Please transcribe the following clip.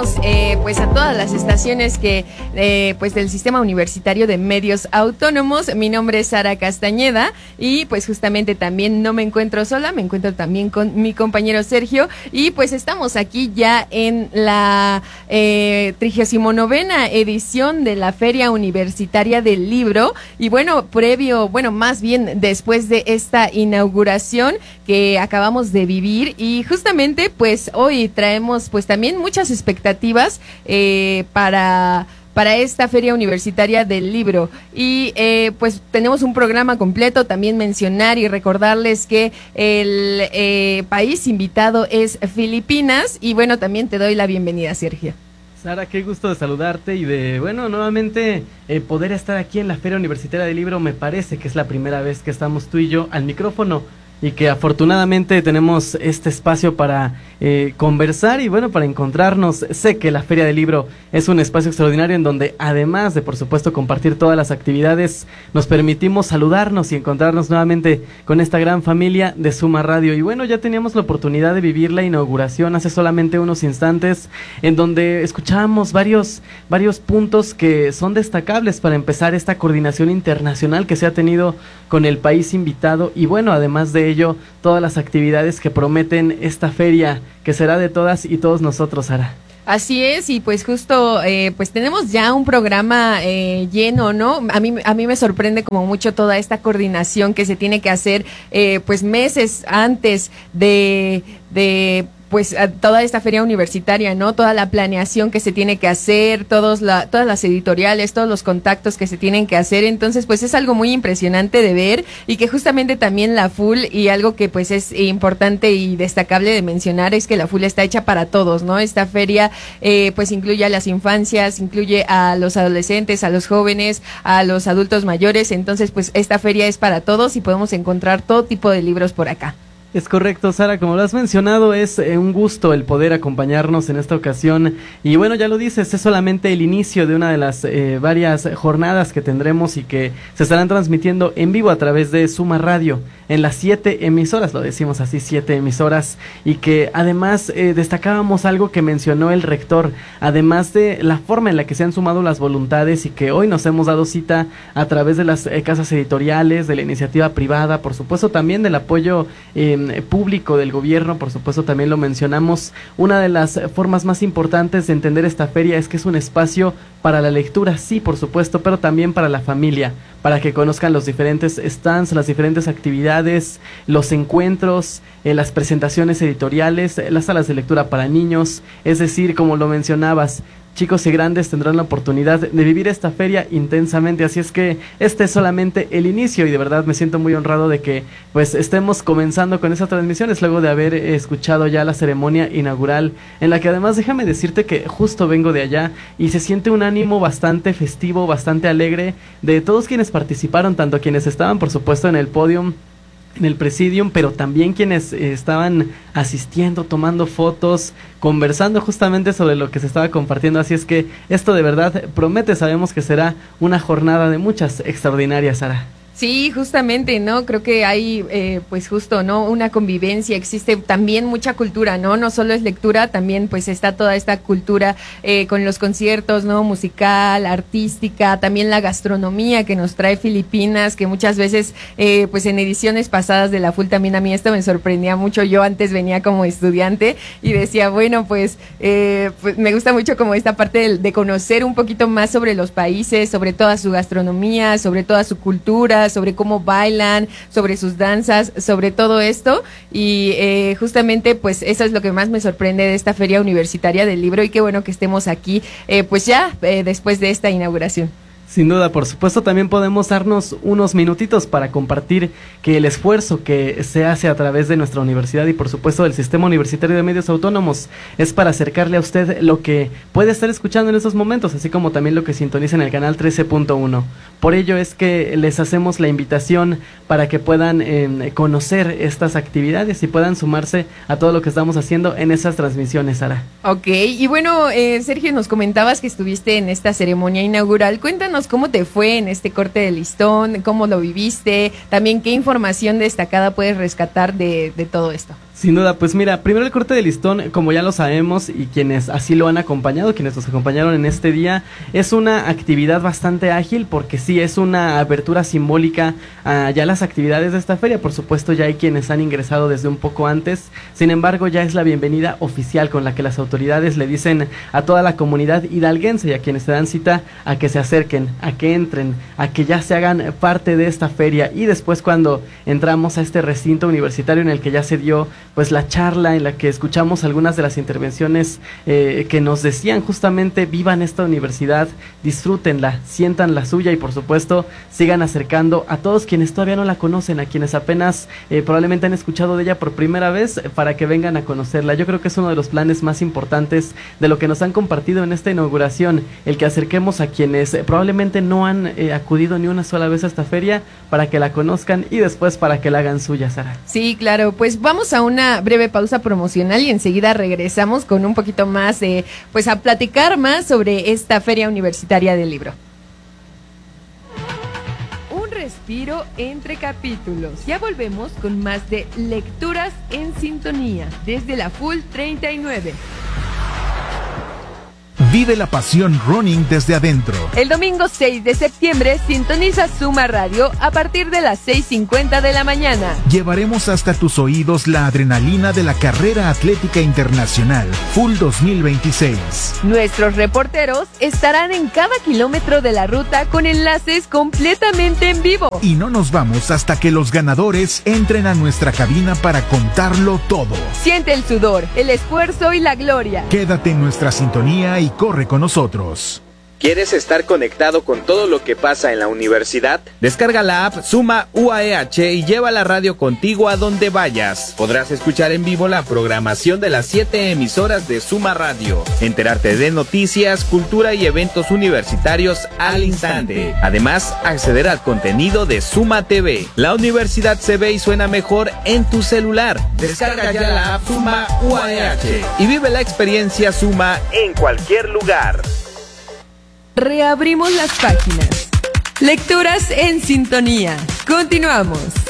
saludamos pues a todas las estaciones que pues del Sistema Universitario de Medios Autónomos. Mi nombre es Sara Castañeda y pues justamente también no me encuentro sola, me encuentro también con mi compañero Sergio y pues estamos aquí ya en la 39ª edición de la Feria Universitaria del Libro y bueno, más bien después de esta inauguración que acabamos de vivir y justamente pues hoy traemos pues también muchas expectativas para esta Feria Universitaria del Libro y pues tenemos un programa completo, también mencionar y recordarles que el país invitado es Filipinas y bueno, también te doy la bienvenida, Sergio. Sara, qué gusto de saludarte y de, bueno, nuevamente poder estar aquí en la Feria Universitaria del Libro. Me parece que es la primera vez que estamos tú y yo al micrófono y que afortunadamente tenemos este espacio para conversar y bueno, para encontrarnos. Sé que la Feria del Libro es un espacio extraordinario en donde además de por supuesto compartir todas las actividades, nos permitimos saludarnos y encontrarnos nuevamente con esta gran familia de Suma Radio. Y bueno, ya teníamos la oportunidad de vivir la inauguración hace solamente unos instantes, en donde escuchábamos varios puntos que son destacables para empezar esta coordinación internacional que se ha tenido con el país invitado y bueno, además de ello, todas las actividades que prometen esta feria, que será de todas y todos nosotros, Sara. Así es, y pues justo, pues tenemos ya un programa lleno, ¿no? A mí me sorprende como mucho toda esta coordinación que se tiene que hacer, pues meses antes de pues toda esta feria universitaria, ¿no? Toda la planeación que se tiene que hacer, todas las editoriales, todos los contactos que se tienen que hacer, entonces pues es algo muy impresionante de ver y que justamente también la FUL y algo que pues es importante y destacable de mencionar es que la FUL está hecha para todos, ¿no? Esta feria pues incluye a las infancias, incluye a los adolescentes, a los jóvenes, a los adultos mayores, entonces pues esta feria es para todos y podemos encontrar todo tipo de libros por acá. Es correcto, Sara, como lo has mencionado, es un gusto el poder acompañarnos en esta ocasión y bueno, ya lo dices, es solamente el inicio de una de las varias jornadas que tendremos y que se estarán transmitiendo en vivo a través de Suma Radio en las 7 emisoras, lo decimos así, 7 emisoras y que además destacábamos algo que mencionó el rector, además de la forma en la que se han sumado las voluntades y que hoy nos hemos dado cita a través de las casas editoriales, de la iniciativa privada, por supuesto también del apoyo público del gobierno, por supuesto también lo mencionamos. Una de las formas más importantes de entender esta feria es que es un espacio para la lectura, sí, por supuesto, pero también para la familia, para que conozcan los diferentes stands, las diferentes actividades, los encuentros, las presentaciones editoriales, las salas de lectura para niños, es decir, como lo mencionabas, chicos y grandes tendrán la oportunidad de vivir esta feria intensamente, así es que este es solamente el inicio y de verdad me siento muy honrado de que pues estemos comenzando con esas transmisiones luego de haber escuchado ya la ceremonia inaugural, en la que además déjame decirte que justo vengo de allá y se siente un ánimo bastante festivo, bastante alegre de todos quienes participaron, tanto quienes estaban por supuesto en el podium, en el presidium, pero también quienes estaban asistiendo, tomando fotos, conversando justamente sobre lo que se estaba compartiendo, así es que esto de verdad promete, sabemos que será una jornada de muchas extraordinarias, Sara. Sí, justamente, ¿no? Creo que hay, pues justo, ¿no? Una convivencia, existe también mucha cultura, ¿no? No solo es lectura, también pues está toda esta cultura con los conciertos, ¿no? Musical, artística, también la gastronomía que nos trae Filipinas, que muchas veces, pues en ediciones pasadas de la FUL también a mí esto me sorprendía mucho. Yo antes venía como estudiante y decía, bueno, pues me gusta mucho como esta parte de conocer un poquito más sobre los países, sobre toda su gastronomía, sobre toda su cultura, sobre cómo bailan, sobre sus danzas, sobre todo esto y justamente pues eso es lo que más me sorprende de esta Feria Universitaria del Libro y qué bueno que estemos aquí pues ya después de esta inauguración. Sin duda, por supuesto, también podemos darnos unos minutitos para compartir que el esfuerzo que se hace a través de nuestra universidad y por supuesto del Sistema Universitario de Medios Autónomos es para acercarle a usted lo que puede estar escuchando en estos momentos, así como también lo que sintoniza en el canal 13.1. Por ello es que les hacemos la invitación para que puedan conocer estas actividades y puedan sumarse a todo lo que estamos haciendo en esas transmisiones, Sara. Ok, y bueno, Sergio, nos comentabas que estuviste en esta ceremonia inaugural. Cuéntanos cómo te fue en este corte de listón, cómo lo viviste, también qué información destacada puedes rescatar de todo esto. Sin duda, pues mira, primero el corte de listón, como ya lo sabemos y quienes así lo han acompañado, quienes nos acompañaron en este día, es una actividad bastante ágil porque sí, es una apertura simbólica a ya las actividades de esta feria. Por supuesto ya hay quienes han ingresado desde un poco antes, sin embargo ya es la bienvenida oficial con la que las autoridades le dicen a toda la comunidad hidalguense y a quienes se dan cita a que se acerquen, a que entren, a que ya se hagan parte de esta feria. Y después cuando entramos a este recinto universitario en el que ya se dio pues la charla, en la que escuchamos algunas de las intervenciones que nos decían justamente vivan esta universidad, disfrútenla, sientan la suya y por supuesto sigan acercando a todos quienes todavía no la conocen, a quienes apenas probablemente han escuchado de ella por primera vez, para que vengan a conocerla. Yo creo que es uno de los planes más importantes de lo que nos han compartido en esta inauguración, el que acerquemos a quienes probablemente no han acudido ni una sola vez a esta feria, para que la conozcan y después para que la hagan suya, Sara. Sí, claro, pues vamos a una breve pausa promocional y enseguida regresamos con un poquito más de, pues a platicar más sobre esta Feria Universitaria del Libro. Un respiro entre capítulos. Ya volvemos con más de Lecturas en Sintonía desde la Full 39. Vive la pasión running desde adentro. El domingo 6 de septiembre sintoniza Suma Radio a partir de las 6:50 de la mañana. Llevaremos hasta tus oídos la adrenalina de la carrera atlética internacional Full 2026. Nuestros reporteros estarán en cada kilómetro de la ruta con enlaces completamente en vivo. Y no nos vamos hasta que los ganadores entren a nuestra cabina para contarlo todo. Siente el sudor, el esfuerzo y la gloria. Quédate en nuestra sintonía y corre con nosotros. ¿Quieres estar conectado con todo lo que pasa en la universidad? Descarga la app Suma UAEH y lleva la radio contigo a donde vayas. Podrás escuchar en vivo la programación de las 7 emisoras de Suma Radio, enterarte de noticias, cultura y eventos universitarios al instante. Además, acceder al contenido de Suma TV. La universidad se ve y suena mejor en tu celular. Descarga ya la app Suma UAEH y vive la experiencia Suma en cualquier lugar. Reabrimos las páginas. Lecturas en Sintonía. Continuamos.